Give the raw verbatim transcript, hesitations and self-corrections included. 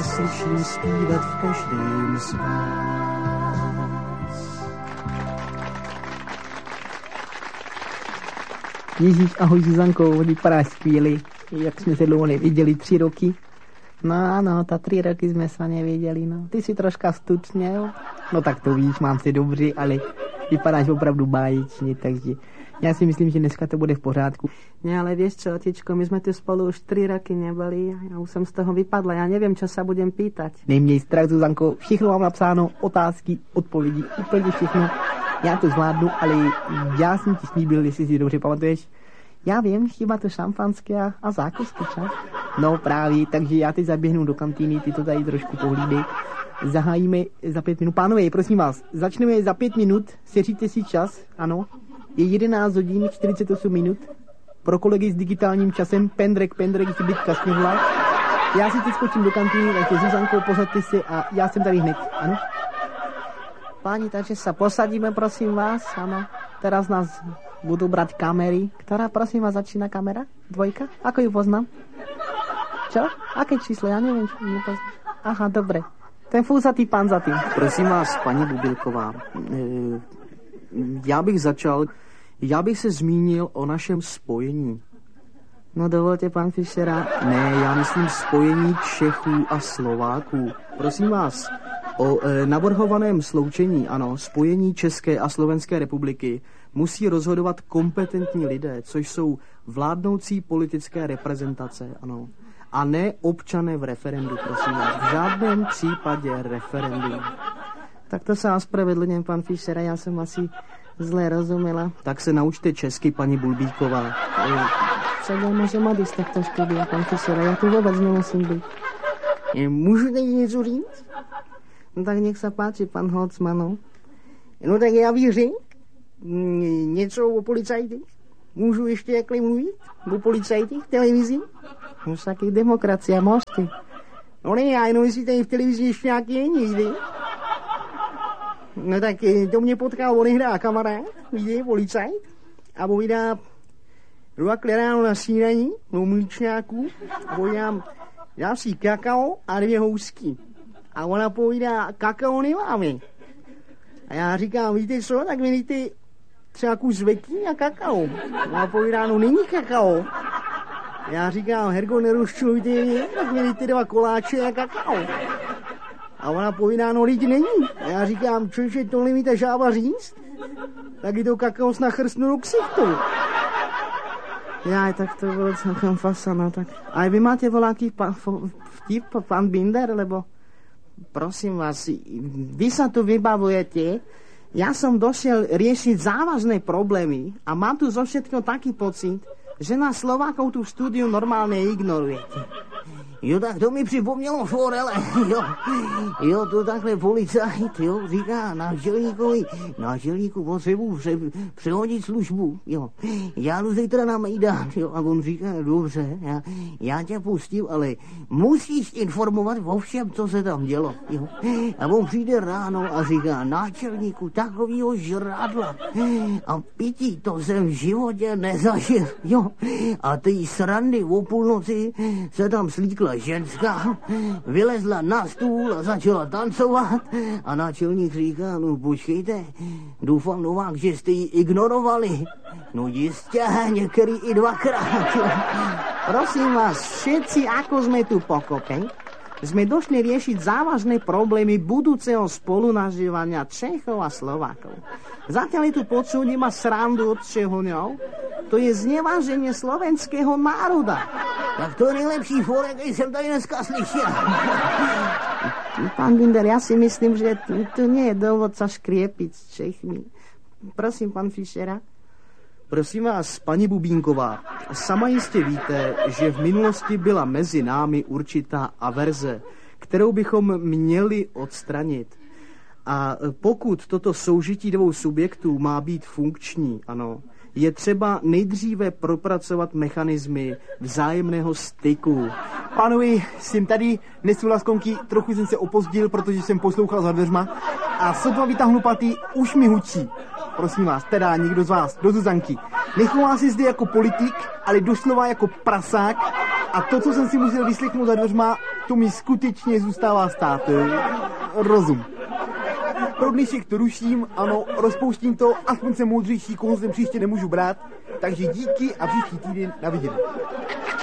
slyším zpívat v každém z vás. Ježíš, ahoj Zuzanko, vypadáš skvělý, jak jsme se dlouho neviděli, tři roky. No ano, ta tři roky jsme se neviděli, no. Ty si troška stučněl, no tak to víš, mám se dobře, ale vypadáš opravdu báječně, takže já si myslím, že dneska to bude v pořádku. Ne, ale víš čo, těčko, my jsme tu spolu už tři roky nebyli, já už jsem z toho vypadla, já nevím, čo se budem pýtať. Neměj strach, Zuzanko, všechno mám napsáno, otázky, odpovědi, úplně všechno. Já to zvládnu, ale já jsem ti slíbil, jestli si dobře pamatuješ. Já vím, chyba to šampanské a, a zákusky, čas. No právě, takže já teď zaběhnu do kantýny, ty to tady trošku pohlídej. Zahájíme za pět minut. Pánové, prosím vás, začneme za pět minut, seříte si čas, ano. Je jedenáct hodin, čtyřicet osm minut. Pro kolegy s digitálním časem, pendrek, pendrek, chybitka, sněhla. Já si teď skočím do kantýny, takže Zuzanko, posaďte se a já jsem tady hned, ano. Páni, takže se posadíme, prosím vás, ano. Teraz nás budou brát kamery. Která, prosím vás, začíná kamera? Dvojka? Ako ju poznám? Čo? Aké číslo? Já nevím, čo ju poznám. Aha, dobré. Ten fúzatý pán za tým. Prosím vás, paní Bubilková, já bych začal, já bych se zmínil o našem spojení. No dovolte, pan Fischera. Ne, já myslím spojení Čechů a Slováků. Prosím vás, o e, navrhovaném sloučení, ano, spojení České a Slovenské republiky musí rozhodovat kompetentní lidé, což jsou vládnoucí politické reprezentace, ano. A ne občané v referendu, prosím vás. V žádném případě referendum. Tak to se ospravedlňujem, pan Fischera, já jsem asi zle rozuměla. Tak se naučte česky, paní Bulbíková. Však já můžem odjít takto studia, pan Fischera, já tu vůbec nemusím být. Můžu teď něco říct? No tak nech se páči, pan Holcmanov. No tak já bych řekl něco o policajtích. Můžu ještě jakli mluvit o policajtích v televizi? No však i demokracia, můžete. No ne, já jenom jestli tady v televizi ještě nějaký není, víte? No tak to mě potkal, on hrá kamarád, víte, policajt. A povídá, jdu takhle ráno na snídaní, no mlíčňáků, a povídám, dám si kakao a dvě housky. A ona povídá, kakao nemáme. A já říkám, víte co, tak mi dejte třeba kus veký a kakao. A ona povídá, no není kakao. Já říkám, Hergo, nerozčilujte mě, tak mi dejte dva koláče a kakao. A ona povídá, no lidi není. A já říkám, čože, tohle mi ta žába říct? Tak je to kakao snachrstnu do ksichtu. Já, tak to bylo celkem fasano, tak. A vy máte voláký pa, vtip, pan Binder, lebo... Prosím vás, vy sa tu vybavujete, ja som došiel riešiť závažné problémy a mám tu zo všetkého taký pocit, že nás Slovákov tu v štúdiu normálne ignorujete. Jo, tak to mi připomnělo Forele, jo, jo, to takhle policajt, jo, říká náčelníkovi, náčelníku potřebuji pře, přehodit službu, jo, já jdu zítra na Mejdán, jo, a on říká, dobře, já, já tě pustím, ale musíš informovat o všem, co se tam dělo, jo, a on přijde ráno a říká, náčelníku, takovýho žrádla a pití, to jsem v životě nezažil, jo, a ty srandy o půlnoci se tam slíkla ženská, vylezla na stůl a začala tancovat a náčelník říká, no počkejte, doufám Novák, že jste ji ignorovali. No jistě, některý i dvakrát. Prosím vás, všetci, ako sme tu pokope, sme došli riešiť závažné problémy budúceho spolunažívania Čechov a Slovákov. Zatiaľ je tu počuť iba srandu od Čehoňov, to je zneváženie slovenského národa. Tak to je nejlepší forek, který jsem tady dneska slyšel. Pán Binder, já si myslím, že to, to nie je dôvod sa škriepiť s Čechmi. Prosím, pan Fischera. Prosím vás, paní Bubínková, sama jistě víte, že v minulosti byla mezi námi určitá averze, kterou bychom měli odstranit. A pokud toto soužití dvou subjektů má být funkční, ano, je třeba nejdříve propracovat mechanismy vzájemného styku. Pánovi, jsem tady, nesu laskonky, trochu jsem se opozdil, protože jsem poslouchal za dveřma a sotva vytáhnu paty, už mi hučí. Prosím vás, teda někdo z vás, do Zuzanky. Nechová si zde jako politik, ale doslova jako prasák a to, co jsem si musel vyslechnout za dveřma, to mi skutečně zůstává stát. Rozum. Pro dnešek to ruším, ano, rozpouštím to, aspoň se moudřejší kouzlem příště nemůžu brát, takže díky a příští týden na viděnou.